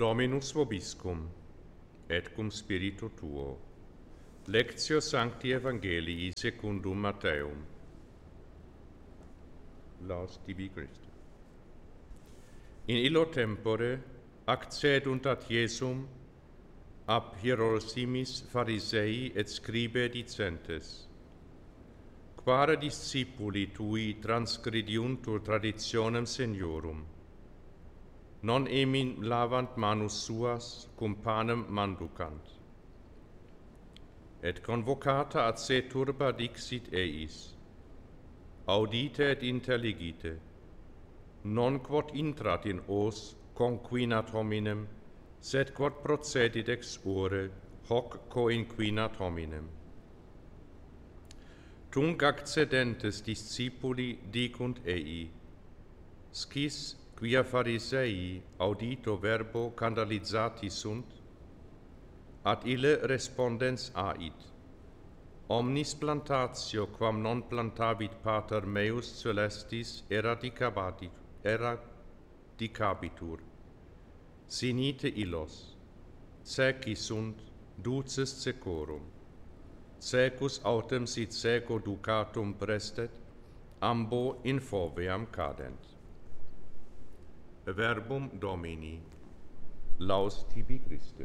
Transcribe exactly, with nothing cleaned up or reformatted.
Dominus vobiscum, et cum spiritu tuo. Lectio Sancti Evangelii secundum Matteum. Laus tibi Christi. In illo tempore accedunt ad Iesum ab hierosimis Pharisei et scribe dicentes: Quare discipuli tui transgrediuntur traditionem seniorum? Non emin lavant manus suas cum panem manducant. Et convocata ad se turba dixit eis: Audite et intelligite, non quod intrat in os conquinat hominem, sed quod procedit ex ore, hoc coinquinat hominem. Tunc accedentes discipuli dicunt ei: Scis quia Pharisei audito verbo scandalizati sunt? Ad ille respondens ait: Omnis plantatio quam non plantavit pater meus celestis eradicabatit, eradicabitur. Sinite illos, seci sunt, duces secorum. Secus autem sit seco ducatum prestet, ambo in foveam cadent. Verbum Domini, laus tibi Christe.